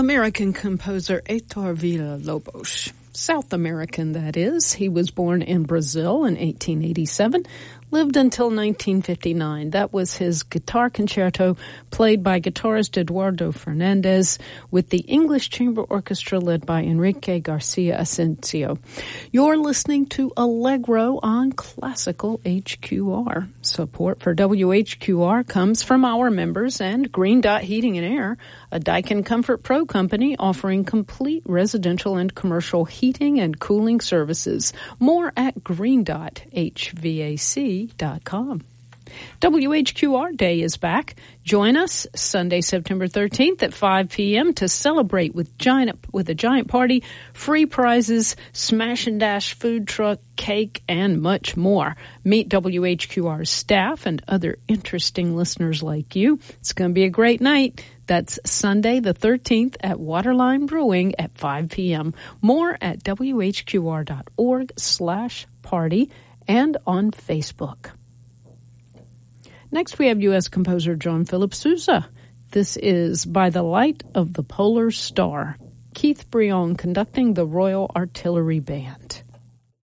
American composer Heitor Villa-Lobos. South American, that is. He was born in Brazil in 1887, lived until 1959. That was his guitar concerto played by guitarist Eduardo Fernandez with the English Chamber Orchestra led by Enrique Garcia Asensio. You're listening to Allegro on Classical HQR. Support for WHQR comes from our members and Green Dot Heating and Air, a Daikin Comfort Pro company offering complete residential and commercial heating and cooling services. More at greendot.hvac.com. WHQR Day is back. Join us Sunday, September 13th at 5 p.m. to celebrate with a giant party, free prizes, smash and dash food truck, cake, and much more. Meet WHQR's staff and other interesting listeners like you. It's going to be a great night. That's Sunday the 13th at Waterline Brewing at 5 p.m. More at whqr.org/party and on Facebook. Next, we have U.S. composer John Philip Sousa. This is By the Light of the Polar Star. Keith Brion conducting the Royal Artillery Band.